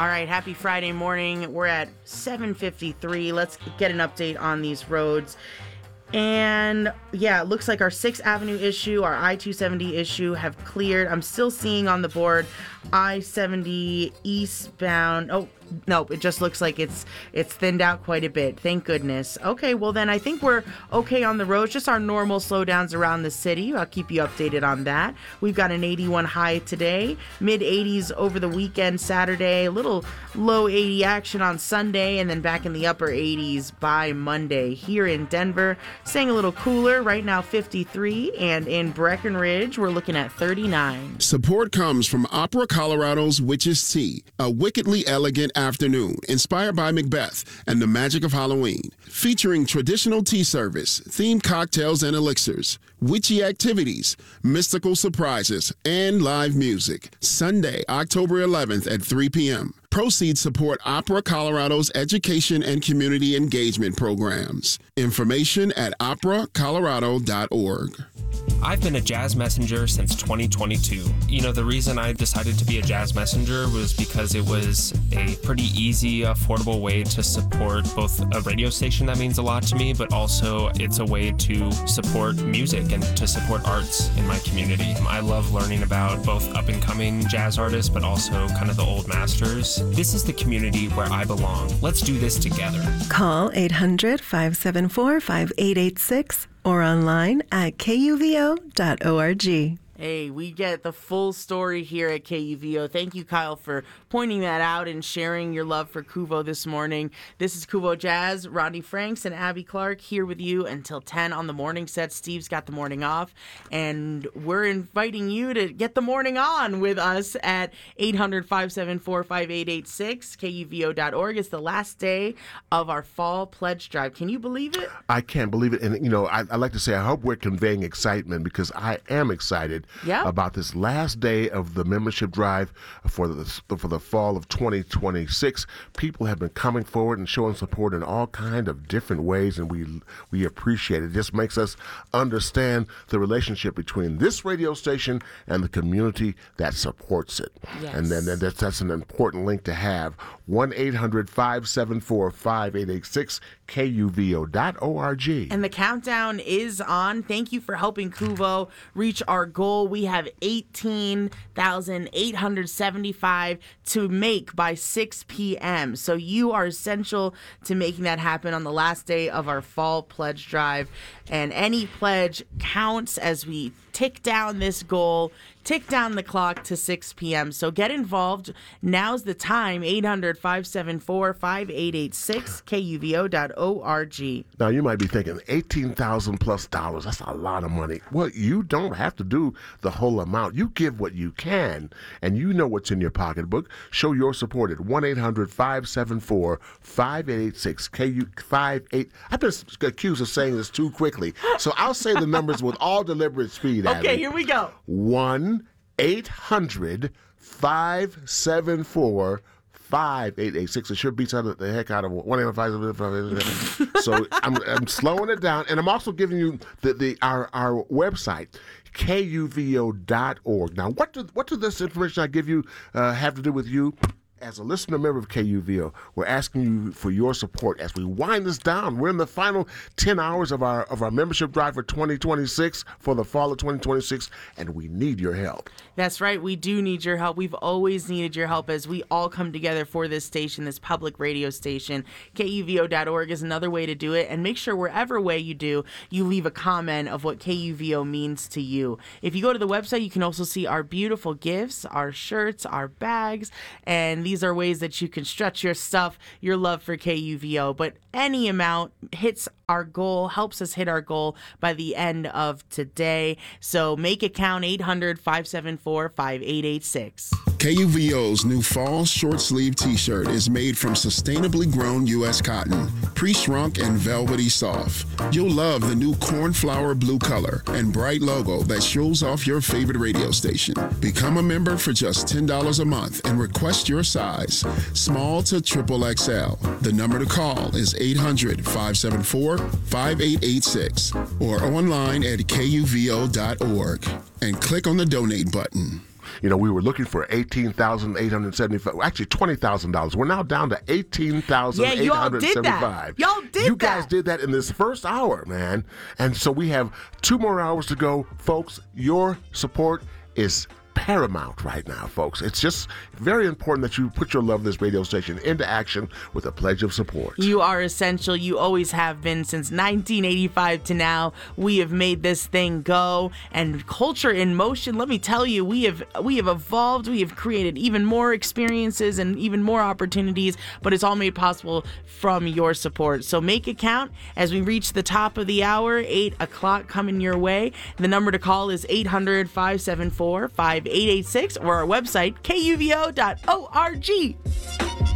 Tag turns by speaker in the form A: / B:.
A: All right, happy Friday morning. We're at 7:53. Let's get an update on these roads. And yeah, it looks like our 6th Avenue issue, our I-270 issue have cleared. I'm still seeing on the board I-70 eastbound. Oh, nope, it just looks like it's thinned out quite a bit. Thank goodness. Okay, well then I think we're okay on the roads. Just our normal slowdowns around the city. I'll keep you updated on that. We've got an 81 high today, mid-80s over the weekend Saturday, a little low 80 action on Sunday, and then back in the upper 80s by Monday. Here in Denver, staying a little cooler. Right now 53, and in Breckenridge, we're looking at 39.
B: Support comes from Opera Colorado's Witch's Tea, a wickedly elegant afternoon inspired by Macbeth and the magic of Halloween, featuring traditional tea service, themed cocktails and elixirs, witchy activities, mystical surprises, and live music. Sunday, October 11th at 3 p.m. Proceeds support Opera Colorado's education and community engagement programs. Information at operacolorado.org.
C: I've been a jazz messenger since 2022. You know, the reason I decided to be a jazz messenger was because it was a pretty easy, affordable way to support both a radio station that means a lot to me, but also it's a way to support music and to support arts in my community. I love learning about both up-and-coming jazz artists, but also kind of the old masters. This is the community where I belong. Let's do this together.
D: Call 800-574-5886 or online at kuvo.org.
A: Hey, we get the full story here at KUVO. Thank you, Kyle, for pointing that out and sharing your love for Kuvo this morning. This is Kuvo Jazz. Rodney Franks and Abby Clark here with you until 10 on the morning set. Steve's got the morning off, and we're inviting you to get the morning on with us at 800-574-5886, kuvo.org. It's the last day of our fall pledge drive. Can you believe it?
E: I can't believe it. And, you know, I like to say I hope we're conveying excitement, because I am excited about this last day of the membership drive for the fall of 2026. People have been coming forward and showing support in all kind of different ways, and we appreciate it. It just makes us understand the relationship between this radio station and the community that supports it.
A: Yes.
E: And then that's an important link to have. 1-800-574-5886, kuvo.org.
A: And the countdown is on. Thank you for helping Kuvo reach our goal. We have 18,875 to make by 6 p.m. So you are essential to making that happen on the last day of our fall pledge drive. And any pledge counts as we tick down this goal, tick down the clock to 6 p.m. So get involved. Now's the time. 800-574-5886, kuvo.org.
E: Now, you might be thinking, $18,000+, that's a lot of money. Well, you don't have to do the whole amount. You give what you can, and you know what's in your pocketbook. Show your support at 1-800-574-5886, I've been accused of saying this too quickly, so I'll say the numbers with all deliberate speed.
A: Okay, here we go.
E: 1-800-574-5886. It sure beats out the heck out of 1-800-574. So I'm slowing it down, and I'm also giving you our website, kuvo.org. Now, what do this information I give you have to do with you? As a listener member of KUVO, we're asking you for your support as we wind this down. We're in the final 10 hours of our membership drive for 2026, for the fall of 2026, and we need your help.
A: That's right. We do need your help. We've always needed your help as we all come together for this station, this public radio station. KUVO.org is another way to do it. And make sure wherever way you do, you leave a comment of what KUVO means to you. If you go to the website, you can also see our beautiful gifts, our shirts, our bags, and these are ways that you can stretch your stuff, your love for KUVO. But any amount hits our goal, helps us hit our goal by the end of today. So make it count. 800-574-5886.
B: KUVO's new fall short sleeve t-shirt is made from sustainably grown U.S. cotton, pre-shrunk and velvety soft. You'll love the new cornflower blue color and bright logo that shows off your favorite radio station. Become a member for just $10 a month and request your size, small to XXL. The number to call is 800-574-5886 or online at kuvo.org and click on the donate button.
E: We were looking for $18,875, actually $20,000. We're now down to $18,875.
A: Yeah, y'all did that.
E: You guys did that in this first hour, man. And so we have 2 more hours to go. Folks, your support is paramount right now, folks. It's just very important that you put your Love This Radio station into action with a pledge of support.
A: You are essential. You always have been since 1985 to now. We have made this thing go, and Culture in Motion. Let me tell you, we have evolved. We have created even more experiences and even more opportunities, but it's all made possible from your support. So make it count as we reach the top of the hour. 8 o'clock coming your way. The number to call is 800-574-5886 or our website, kuvo.org.